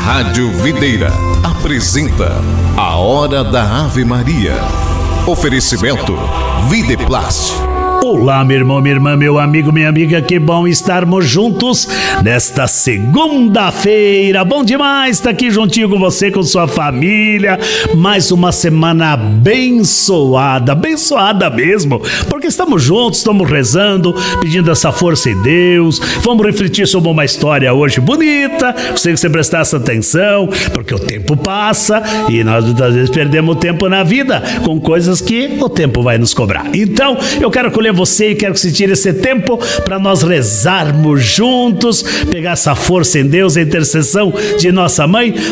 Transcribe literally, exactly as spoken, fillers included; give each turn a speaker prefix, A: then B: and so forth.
A: Rádio Videira apresenta a Hora da Ave Maria. Oferecimento Videplast.
B: Olá, meu irmão, minha irmã, meu amigo, minha amiga, que bom estarmos juntos nesta segunda-feira. Bom demais estar aqui juntinho com você, com sua família. Mais uma semana abençoada, abençoada mesmo, porque estamos juntos, estamos rezando, pedindo essa força em Deus. Vamos refletir sobre uma história hoje bonita. Gostaria que você prestasse atenção, porque o tempo passa e nós muitas vezes perdemos tempo na vida com coisas que o tempo vai nos cobrar. Então, eu quero colher você e quero que você tire esse tempo para nós rezarmos juntos, pegar essa força em Deus, a intercessão de nossa mãe,